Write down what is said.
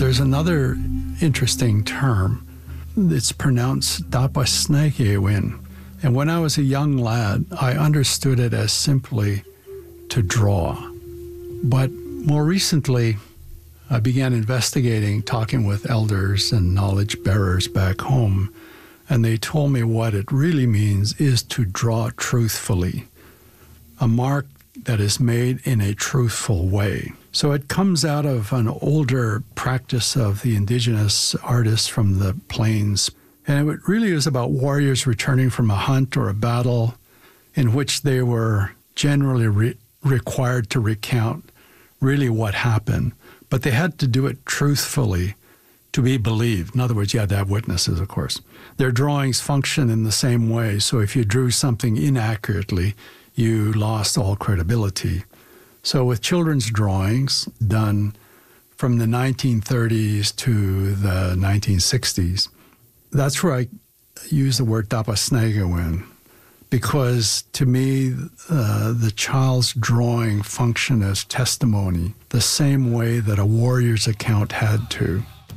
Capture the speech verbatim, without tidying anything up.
there's another interesting term. It's pronounced Dapasnegewin. And when I was a young lad, I understood it as simply to draw. But more recently, I began investigating, talking with elders and knowledge bearers back home, and they told me what it really means is to draw truthfully, a mark that is made in a truthful way. So it comes out of an older practice of the indigenous artists from the plains. And it really is about warriors returning from a hunt or a battle in which they were generally re- required to recount really what happened. But they had to do it truthfully to be believed. In other words, you had to have witnesses, of course. Their drawings function in the same way. So if you drew something inaccurately, you lost all credibility. So with children's drawings done from the nineteen thirties to the nineteen sixties, that's where I use the word Dapasnegewin, because to me, uh, the child's drawing functioned as testimony, the same way that a warrior's account had to.